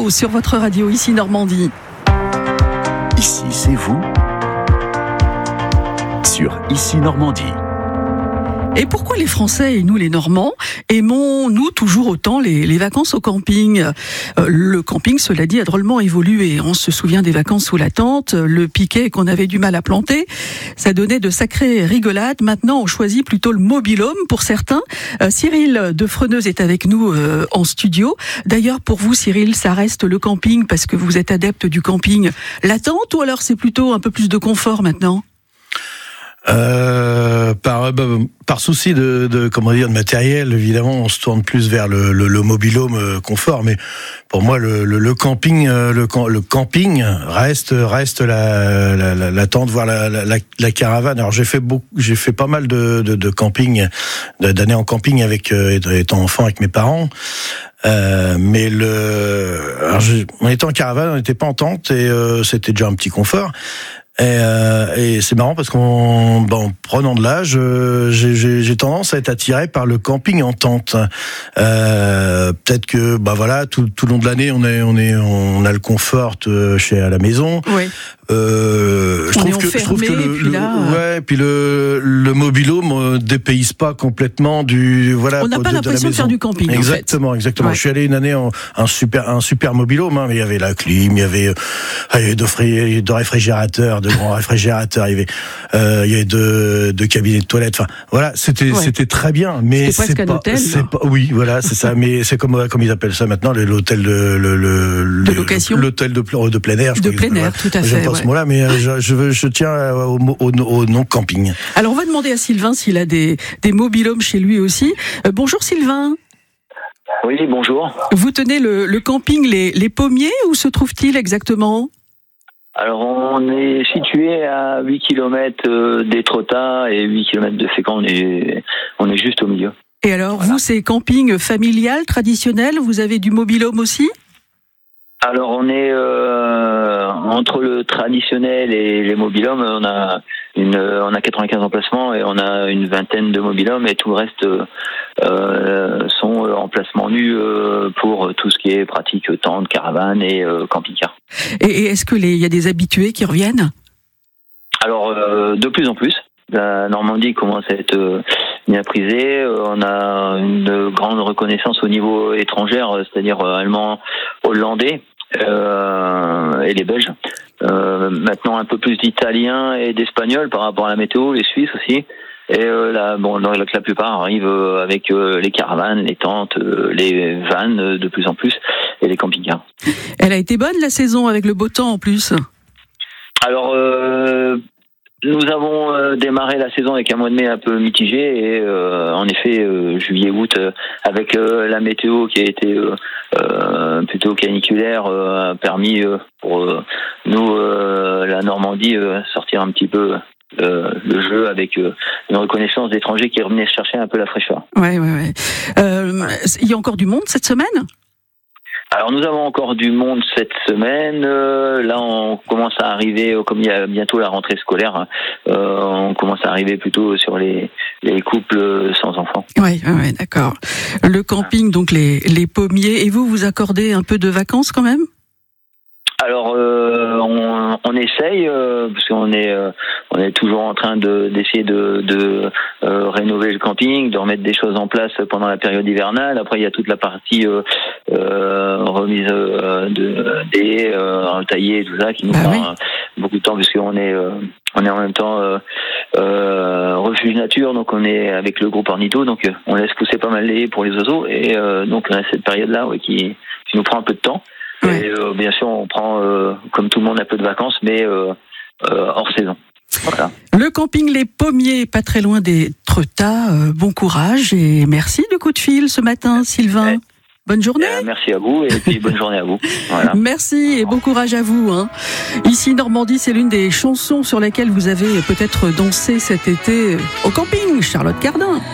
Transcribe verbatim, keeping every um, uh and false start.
Météo sur votre radio, ici Normandie. Ici, c'est vous sur Ici Normandie. Et pourquoi les Français et nous les Normands aimons-nous toujours autant les, les vacances au camping ? euh, Le camping, cela dit, a drôlement évolué. On se souvient des vacances sous la tente, le piquet qu'on avait du mal à planter. Ça donnait de sacrées rigolades. Maintenant, on choisit plutôt le mobil-home pour certains. Euh, Cyril de Freneuse est avec nous euh, en studio. D'ailleurs, pour vous, Cyril, ça reste le camping parce que vous êtes adepte du camping. La tente ou alors c'est plutôt un peu plus de confort maintenant ? Euh, par par souci de, de comment dire de matériel, évidemment, on se tourne plus vers le, le, le mobil-home confort. Mais pour moi, le, le, le camping, le, le camping reste reste la, la, la, la tente, voire la, la, la caravane. Alors j'ai fait beaucoup, j'ai fait pas mal de, de, de camping, d'années en camping avec étant enfant avec mes parents. Euh, mais le, alors je, on était en caravane, on n'était pas en tente et euh, c'était déjà un petit confort. Et, euh, et c'est marrant parce qu'en bon, prenant de l'âge, euh, j'ai, j'ai, j'ai tendance à être attiré par le camping en tente. Euh, peut-être que bah voilà, tout, tout le long de l'année, on est, on est, on a le confort chez à la maison. Oui. Euh, je, trouve que, je trouve que le, le là, ouais, puis le, le mobil-home ne dépayse pas complètement du voilà. On n'a pas de, l'impression de, de faire du camping. Exactement, en fait. exactement. Ouais. Je suis allé une année en un super, un super mobil-home, hein, mais il y avait la clim, il y avait, il y avait deux, fri- deux réfrigérateurs, deux grands réfrigérateurs, il y avait, euh, il y avait deux, deux cabinets de toilettes. Enfin, voilà, c'était, ouais. c'était très bien, mais c'était c'est pas, hôtel, c'est pas, oui, voilà, c'est ça. Mais c'est comme, comme ils appellent ça maintenant, l'hôtel de, le, le, de location, l'hôtel de, de plein air. De plein air, tout à fait. J'aime pas ce mot-là, mais je, je, veux, je tiens au, au, au nom camping. Alors, on va demander à Sylvain s'il a des, des mobil-homes chez lui aussi. Euh, bonjour Sylvain. Oui, bonjour. Vous tenez le, le camping Les, les Pommiers, où se trouve-t-il exactement ? Alors, on est situé à huit kilomètres d'Étretat et huit kilomètres de Fécamp. On est, on est juste au milieu. Et alors, voilà. Vous, c'est camping familial, traditionnel ? Vous avez du mobil-home aussi ? Alors, on est euh, entre le traditionnel et les mobil-homes. On a une, on a quatre-vingt-quinze emplacements et on a une vingtaine de mobil-homes et tout le reste euh, sont emplacements nus euh, pour tout ce qui est pratique tente, caravane et euh, camping-car. Et, et est-ce que les, il y a des habitués qui reviennent ? Alors, euh, de plus en plus. La Normandie commence à être euh, bien prisée. On a une grande reconnaissance au niveau étranger, c'est-à-dire euh, allemand, hollandais euh, et les Belges. Euh, maintenant, un peu plus d'Italiens et d'Espagnols par rapport à la météo, les Suisses aussi. Et euh, là, bon, donc, la plupart arrivent euh, avec euh, les caravanes, les tentes, euh, les vannes euh, de plus en plus et les camping-cars. Elle a été bonne la saison avec le beau temps en plus. Alors. Euh, Nous avons euh, démarré la saison avec un mois de mai un peu mitigé et euh, en effet euh, juillet-août euh, avec euh, la météo qui a été euh, euh, plutôt caniculaire euh, a permis euh, pour euh, nous euh, la Normandie euh, sortir un petit peu euh, le jeu avec euh, une reconnaissance d'étrangers qui revenaient chercher un peu la fraîcheur. Ouais ouais ouais. Euh, il y a encore du monde cette semaine ? Alors nous avons encore du monde cette semaine. Euh, là, on commence à arriver, comme il y a bientôt la rentrée scolaire, euh, on commence à arriver plutôt sur les, les couples sans enfants. Oui, ouais, d'accord. Le camping, donc les, les pommiers. Et vous, vous accordez un peu de vacances quand même ? Alors, euh, on, on essaye, euh, parce qu'on est, euh, on est toujours en train de, d'essayer de, de euh, rénover le camping, de remettre des choses en place pendant la période hivernale. Après, il y a toute la partie euh, euh, remise euh, de des euh, taillés, tout ça, qui nous ah prend oui. euh, beaucoup de temps, parce qu'on est, euh, on est en même temps euh, euh, refuge nature, donc on est avec le groupe Ornitho, donc euh, on laisse pousser pas mal les haies pour les oiseaux, et euh, donc on a cette période-là ouais, qui, qui nous prend un peu de temps. Ouais. Et euh, bien sûr, on prend, euh, comme tout le monde, un peu de vacances, mais euh, euh, hors saison. Voilà. Le camping Les Pommiers, pas très loin d'Étretat. Euh, bon courage et merci du coup de fil ce matin, Sylvain. Bonne journée. Euh, merci à vous et puis bonne journée à vous. Voilà. Merci et bon courage à vous. Hein. Ici Normandie, c'est l'une des chansons sur lesquelles vous avez peut-être dansé cet été au camping, Charlotte Cardin.